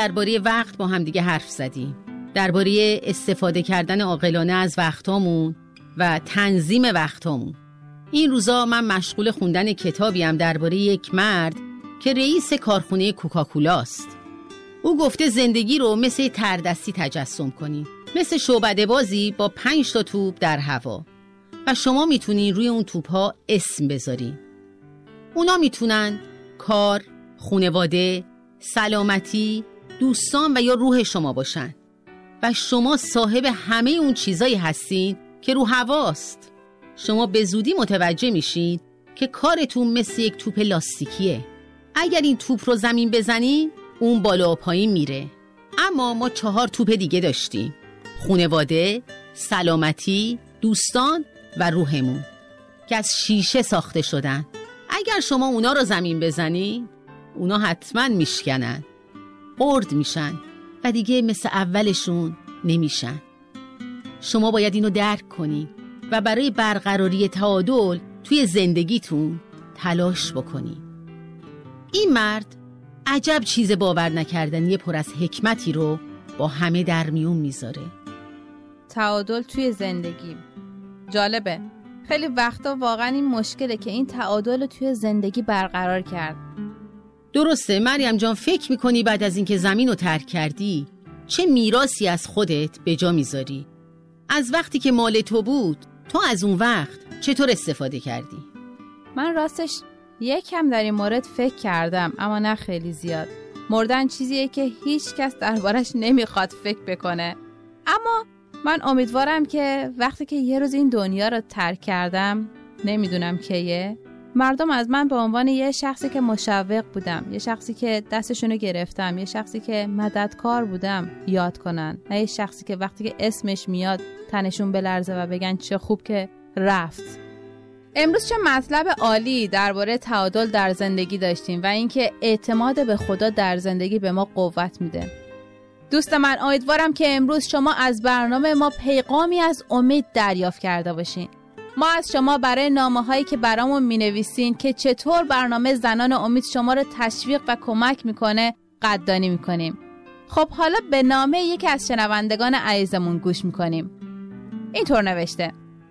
درباره وقت با هم دیگه حرف زدیم، درباره استفاده کردن عاقلانه از وقتامون و تنظیم وقتامون. این روزا من مشغول خوندن کتابیم درباره یک مرد که رئیس کارخونه کوکاکولاست. او گفته زندگی رو مثل تردستی تجسم کنین، مثل شعبده بازی با 5 تا توپ در هوا، و شما میتونین روی اون توپ‌ها اسم بذارین. اونا میتونن کار، خانواده، سلامتی، دوستان و یا روح شما باشن و شما صاحب همه اون چیزایی هستین که رو هواست. شما به زودی متوجه میشین که کارتون مثل یک توپ لاستیکیه. اگر این توپ رو زمین بزنین اون بالا و پایین میره. اما ما 4 توپ دیگه داشتیم: خانواده، سلامتی، دوستان و روحمون که از شیشه ساخته شدن. اگر شما اونا رو زمین بزنین اونا حتما میشکنن، خرد میشن و دیگه مثل اولشون نمیشن. شما باید اینو درک کنی و برای برقراری تعادل توی زندگیتون تلاش بکنی. این مرد عجب چیز باور نکردنی پر از حکمتی رو با همه در میون میذاره. تعادل توی زندگی جالبه. خیلی وقتا واقعا این مشکله که این تعادل رو توی زندگی برقرار کرد. درسته مریم جان، فکر میکنی بعد از اینکه زمین رو ترک کردی چه میراثی از خودت به جا میذاری؟ از وقتی که مال تو بود، تو از اون وقت چطور استفاده کردی؟ من راستش یکم در این مورد فکر کردم، اما نه خیلی زیاد. مردن چیزیه که هیچ کس دربارش نمیخواد فکر بکنه. اما من امیدوارم که وقتی که یه روز این دنیا رو ترک کردم، نمیدونم کیه، مردم از من به عنوان یه شخصی که مشوق بودم، یه شخصی که دستشونو گرفتم، یه شخصی که مددکار بودم یاد کنن، نه یه شخصی که وقتی که اسمش میاد تنشون بلرزه و بگن چه خوب که رفت. امروز چه مطلب عالی درباره تعادل در زندگی داشتیم و اینکه اعتماد به خدا در زندگی به ما قوت میده. دوست من، امیدوارم که امروز شما از برنامه ما پیغامی از امید دریافت کرده باشین. ما از شما برای نامه‌هایی که برامون می‌نویسین که چطور برنامه زنان امید شما رو تشویق و کمک میکنه قدردانی میکنیم. خب حالا به نامه یکی از شنوندگان عزیزمون گوش میکنیم. اینطور نوشته: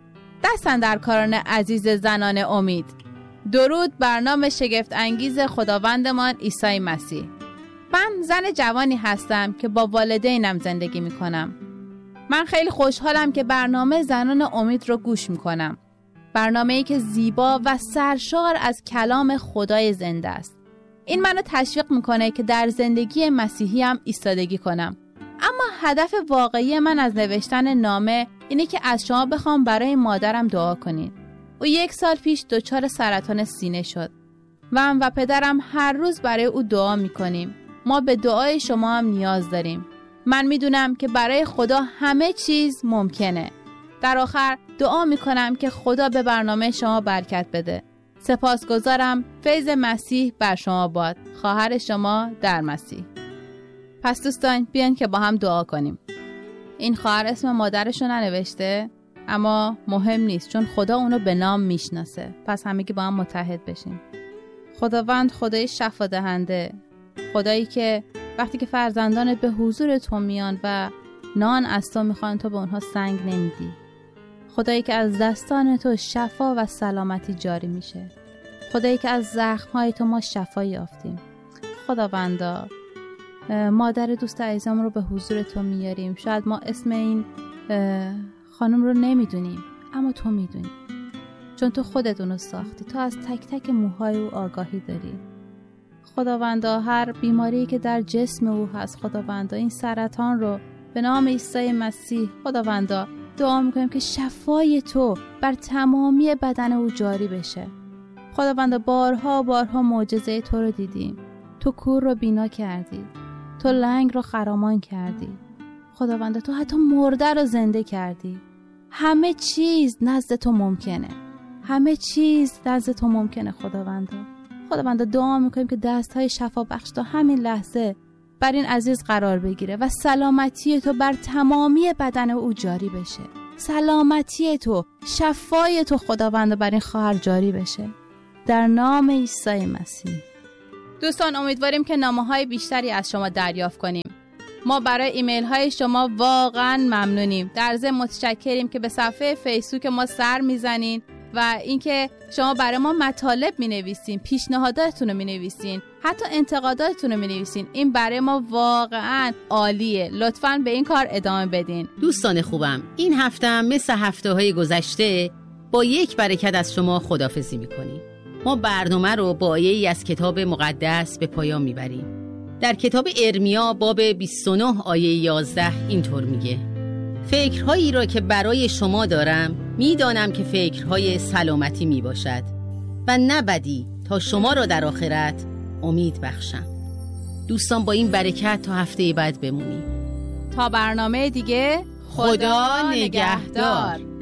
دستن در کاران عزیز زنان امید. درود بر نام شگفت انگیز خداوندمان عیسی مسیح. من زن جوانی هستم که با والدینم زندگی میکنم. من خیلی خوشحالم که برنامه زنان امید رو گوش میکنم. برنامه‌ای که زیبا و سرشار از کلام خدای زنده است. این منو تشویق میکنه که در زندگی مسیحی هم ایستادگی کنم. اما هدف واقعی من از نوشتن نامه اینه که از شما بخوام برای مادرم دعا کنین. او 1 سال پیش دچار سرطان سینه شد. من و پدرم هر روز برای او دعا میکنیم. ما به دعای شما هم نیاز داریم. من میدونم که برای خدا همه چیز ممکنه. در آخر دعا میکنم که خدا به برنامه شما برکت بده. سپاسگزارم. فیض مسیح بر شما باد. خواهر شما در مسیح. پس دوستان بیان که با هم دعا کنیم. این خواهر اسم مادرش رو ننوشته، اما مهم نیست چون خدا اونو به نام میشناسه. پس همگی با هم متحد بشیم. خداوند خدای شفا دهنده، خدایی که وقتی که فرزندانت به حضور تو میان و نان از تو میخوان تو به اونها سنگ نمیدی. خدایی که از دستان تو شفا و سلامتی جاری میشه. خدایی که از زخمهای تو ما شفا یافتیم. خداوندا مادر دوست عزیزم رو به حضور تو میاریم. شاید ما اسم این خانم رو نمیدونیم، اما تو میدونی، چون تو خودت اونو ساختی. تو از تک تک موهای او آگاهی داری. خداوندا هر بیماری که در جسم او هست، خداوندا این سرطان رو به نام عیسی مسیح، خداوندا دعا میکنیم که شفای تو بر تمامی بدن او جاری بشه. خداوندا بارها معجزه تو رو دیدیم. تو کور رو بینا کردی، تو لنگ رو خرامان کردی. خداوندا تو حتی مرده رو زنده کردی. همه چیز نزد تو ممکنه. همه چیز نزد تو ممکنه. خداوندا دعا میکنیم که دستهای شفا بخش تا همین لحظه بر این عزیز قرار بگیره و سلامتی تو بر تمامی بدن او جاری بشه. سلامتی تو، شفای تو خداوندا بر این خواهر جاری بشه. در نام عیسی مسیح. دوستان امیدواریم که نامه‌های بیشتری از شما دریافت کنیم. ما برای ایمیل های شما واقعا ممنونیم. در ضمن متشکریم که به صفحه فیسبوک ما سر میزنین و اینکه شما برای ما مطالب مینویسین، پیشنهاداتتون رو مینویسین، حتی انتقاداتتون رو مینویسین. این برای ما واقعا عالیه. لطفاً به این کار ادامه بدین. دوستان خوبم، این هفته هم مثل هفته‌های گذشته با یک برکت از شما خداحافظی میکنیم. ما برنامه رو با آیه‌ای از کتاب مقدس به پایان میبریم. در کتاب ارمیا باب 29 آیه 11 اینطور میگه: فکرهایی را که برای شما دارم میدانم که فکرهای سلامتی میباشد و نه بدی، تا شما را در آخرت امید بخشم. دوستان با این برکت تا هفته بعد بمونید. تا برنامه دیگه، خدا نگهدار.